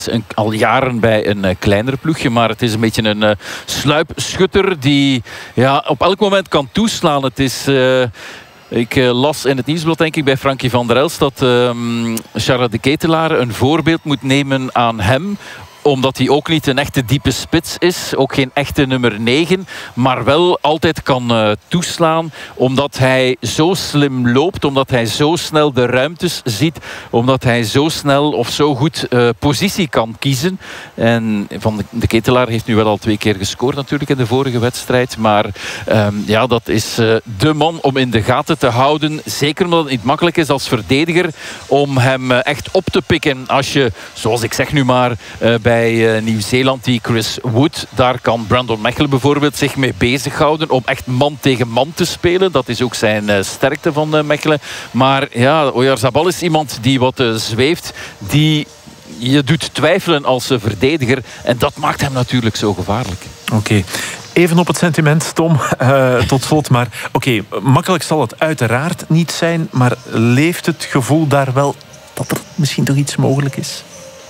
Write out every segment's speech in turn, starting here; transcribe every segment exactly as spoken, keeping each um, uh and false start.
Een, al jaren bij een uh, kleiner ploegje, maar het is een beetje een uh, sluipschutter die ja, op elk moment kan toeslaan. Het is... Uh, Ik uh, las in het nieuwsblad, denk ik, bij Frankie van der Elst dat uh, Charles de Ketelaere een voorbeeld moet nemen aan hem, omdat hij ook niet een echte diepe spits is. Ook geen echte nummer negen. Maar wel altijd kan uh, toeslaan. Omdat hij zo slim loopt. Omdat hij zo snel de ruimtes ziet. Omdat hij zo snel of zo goed uh, positie kan kiezen. En Van de, de Ketelaar heeft nu wel al twee keer gescoord natuurlijk in de vorige wedstrijd. Maar um, ja, dat is uh, de man om in de gaten te houden. Zeker omdat het niet makkelijk is als verdediger om hem uh, echt op te pikken. Als je, zoals ik zeg nu maar, uh, bij bij uh, Nieuw-Zeeland, die Chris Wood. Daar kan Brandon Mechelen bijvoorbeeld zich mee bezighouden om echt man tegen man te spelen. Dat is ook zijn uh, sterkte van uh, Mechelen. Maar ja, Oyarzabal is iemand die wat uh, zweeft, die je doet twijfelen als uh, verdediger. En dat maakt hem natuurlijk zo gevaarlijk. Oké. Okay. Even op het sentiment, Tom, uh, tot slot. Maar oké, okay, makkelijk zal het uiteraard niet zijn, maar leeft het gevoel daar wel dat er misschien toch iets mogelijk is?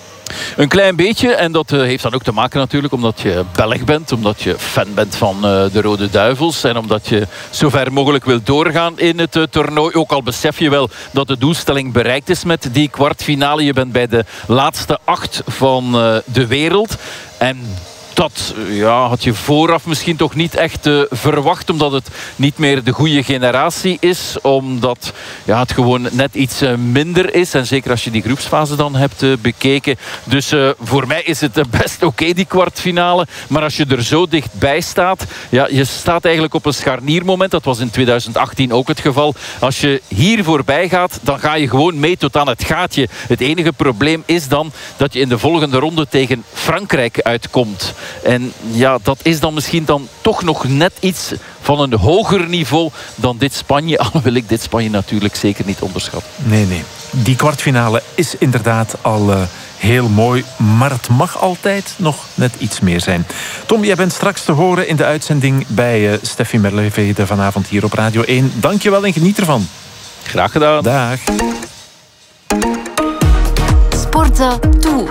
Een klein beetje. En dat uh, heeft dan ook te maken natuurlijk omdat je Belg bent. Omdat je fan bent van uh, de Rode Duivels. En omdat je zo ver mogelijk wil doorgaan in het uh, toernooi. Ook al besef je wel dat de doelstelling bereikt is met die kwartfinale. Je bent bij de laatste acht van uh, de wereld. En dat ja, had je vooraf misschien toch niet echt uh, verwacht. Omdat het niet meer de goede generatie is. Omdat ja, het gewoon net iets uh, minder is. En zeker als je die groepsfase dan hebt uh, bekeken. Dus uh, voor mij is het uh, best oké okay, die kwartfinale. Maar als je er zo dichtbij staat. Ja, je staat eigenlijk op een scharniermoment. Dat was in twintig achttien ook het geval. Als je hier voorbij gaat, dan ga je gewoon mee tot aan het gaatje. Het enige probleem is dan dat je in de volgende ronde tegen Frankrijk uitkomt. En ja, dat is dan misschien dan toch nog net iets van een hoger niveau dan dit Spanje. Al wil ik dit Spanje natuurlijk zeker niet onderschatten. Nee, nee. Die kwartfinale is inderdaad al uh, heel mooi. Maar het mag altijd nog net iets meer zijn. Tom, jij bent straks te horen in de uitzending bij uh, Steffi Merlevede vanavond hier op Radio één. Dank je wel en geniet ervan. Graag gedaan. Dag. Sportza Tour.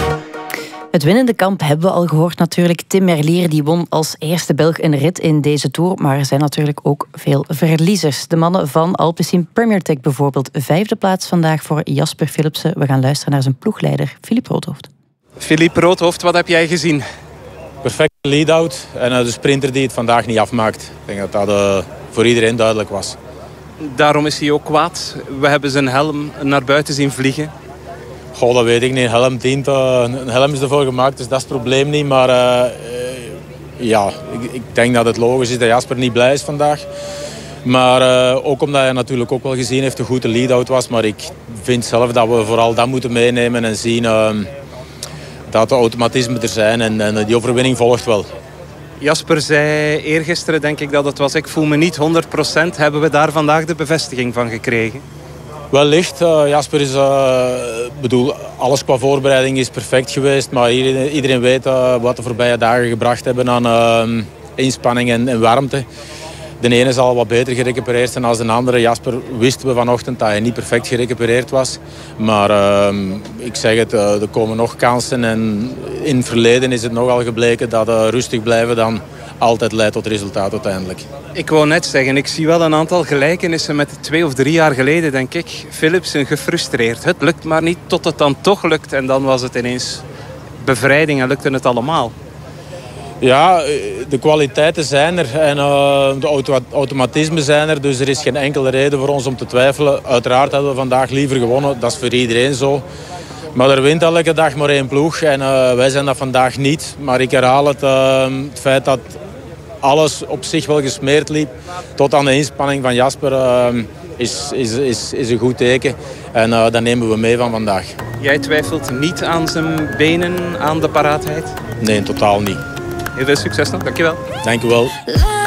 Het winnende kamp hebben we al gehoord natuurlijk. Tim Merlier die won als eerste Belg een rit in deze Tour. Maar er zijn natuurlijk ook veel verliezers. De mannen van Alpecin Premier Tech bijvoorbeeld. Vijfde plaats vandaag voor Jasper Philipsen. We gaan luisteren naar zijn ploegleider Filip Roodhoofd. Filip Roodhoofd, wat heb jij gezien? Perfecte lead-out en de sprinter die het vandaag niet afmaakt. Ik denk dat dat uh, voor iedereen duidelijk was. Daarom is hij ook kwaad. We hebben zijn helm naar buiten zien vliegen. Goh, dat weet ik niet. Een helm dient. Uh, een helm is ervoor gemaakt, dus dat is het probleem niet. Maar uh, uh, ja, ik, ik denk dat het logisch is dat Jasper niet blij is vandaag. Maar uh, ook omdat hij natuurlijk ook wel gezien heeft hoe goed de lead-out was. Maar ik vind zelf dat we vooral dat moeten meenemen en zien uh, dat de automatismen er zijn. En, en die overwinning volgt wel. Jasper zei eergisteren, denk ik dat het was, ik voel me niet honderd procent. Hebben we daar vandaag de bevestiging van gekregen? Wellicht. Uh, Jasper is... Uh, bedoel, alles qua voorbereiding is perfect geweest. Maar iedereen, iedereen weet uh, wat de voorbije dagen gebracht hebben aan uh, inspanning en, en warmte. De ene zal wat beter gerecupereerd zijn dan de andere. Jasper wisten we vanochtend dat hij niet perfect gerecupereerd was. Maar uh, ik zeg het, uh, er komen nog kansen. En in het verleden is het nogal gebleken dat uh, rustig blijven dan altijd leidt tot resultaat uiteindelijk. Ik wou net zeggen, ik zie wel een aantal gelijkenissen met twee of drie jaar geleden, denk ik. Philipsen gefrustreerd. Het lukt maar niet tot het dan toch lukt. En dan was het ineens bevrijding en lukte het allemaal. Ja, de kwaliteiten zijn er en uh, de auto automatismen zijn er. Dus er is geen enkele reden voor ons om te twijfelen. Uiteraard hadden we vandaag liever gewonnen. Dat is voor iedereen zo. Maar er wint elke dag maar één ploeg. En uh, wij zijn dat vandaag niet. Maar ik herhaal het, uh, het feit dat alles op zich wel gesmeerd liep. Tot aan de inspanning van Jasper uh, is, is, is, is een goed teken. En uh, dat nemen we mee van vandaag. Jij twijfelt niet aan zijn benen, aan de paraatheid? Nee, totaal niet. Heel veel succes nog, dankjewel. Dank je wel.